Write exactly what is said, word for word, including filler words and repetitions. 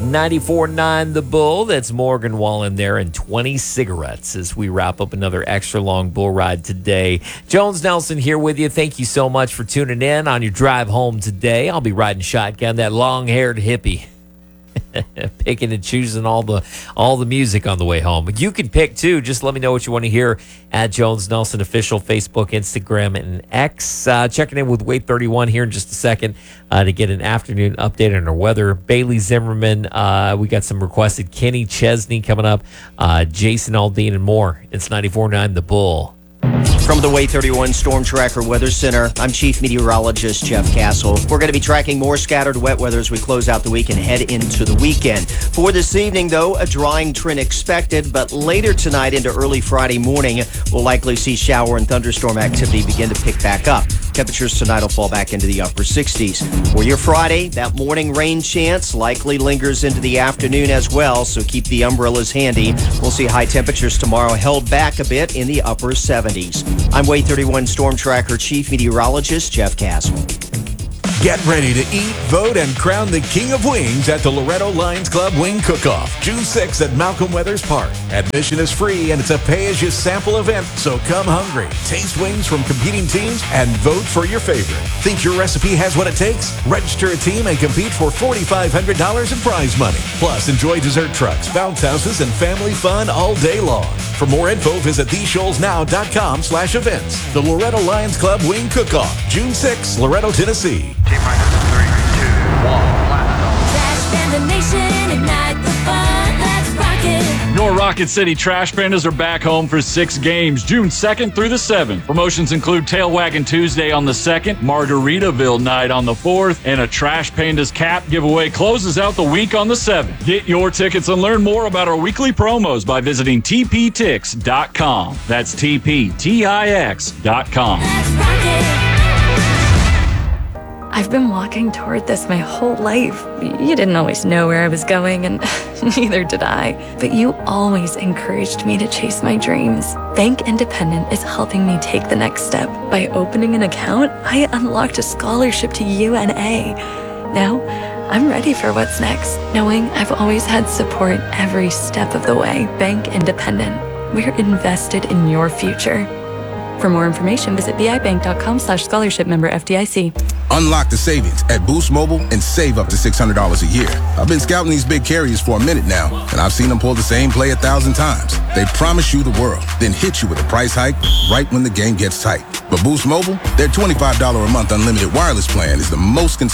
ninety-four point nine The Bull. That's Morgan Wallen there, and twenty cigarettes as we wrap up another extra long bull ride today. Jones Nelson here with you. Thank you so much for tuning in on your drive home today. I'll be riding shotgun, that long-haired hippie. Picking and choosing all the all the music on the way home. But you can pick too. Just let me know what you want to hear at Jones Nelson Official, Facebook, Instagram, and X. Uh, checking in with Wade thirty-one here in just a second uh, to get an afternoon update on our weather. Bailey Zimmerman, uh, we got some requested Kenny Chesney coming up, uh, Jason Aldean, and more. It's ninety-four point nine The Bull. From the Wade thirty-one Storm Tracker Weather Center, I'm Chief Meteorologist Jeff Castle. We're going to be tracking more scattered wet weather as we close out the week and head into the weekend. For this evening, though, a drying trend expected, but later tonight into early Friday morning, we'll likely see shower and thunderstorm activity begin to pick back up. Temperatures tonight will fall back into the upper sixties. For your Friday, that morning rain chance likely lingers into the afternoon as well, so keep the umbrellas handy. We'll see high temperatures tomorrow held back a bit in the upper seventies. I'm Wade thirty-one Storm Tracker Chief Meteorologist Jeff Castle. Get ready to eat, vote, and crown the king of wings at the Loretto Lions Club Wing Cook-Off, June sixth at Malcolm Weathers Park. Admission is free, and it's a pay-as-you-sample event, so come hungry. Taste wings from competing teams and vote for your favorite. Think your recipe has what it takes? Register a team and compete for four thousand five hundred dollars in prize money. Plus, enjoy dessert trucks, bounce houses, and family fun all day long. For more info, visit the shoals now dot com slash events. The Loretto Lions Club Wing Cook-Off, June sixth, Loretto, Tennessee. T-minus three, two, one, blast. Trash Panda Nation, ignite the fun, let's rock it. Your Rocket City Trash Pandas are back home for six games, June second through the seventh. Promotions include Tail Wagging Tuesday on the second, Margaritaville Night on the fourth, and a Trash Pandas cap giveaway closes out the week on the seventh. Get your tickets and learn more about our weekly promos by visiting T P Tix dot com. That's T P T I X dot com. Let's rock it. I've been walking toward this my whole life. You didn't always know where I was going, and neither did I. But you always encouraged me to chase my dreams. Bank Independent is helping me take the next step. By opening an account, I unlocked a scholarship to U N A. Now, I'm ready for what's next, knowing I've always had support every step of the way. Bank Independent. We're invested in your future. For more information, visit B I bank dot com slash scholarship member F D I C. Unlock the savings at Boost Mobile and save up to six hundred dollars a year. I've been scouting these big carriers for a minute now, and I've seen them pull the same play a thousand times. They promise you the world, then hit you with a price hike right when the game gets tight. But Boost Mobile, their twenty-five dollars a month unlimited wireless plan is the most consistent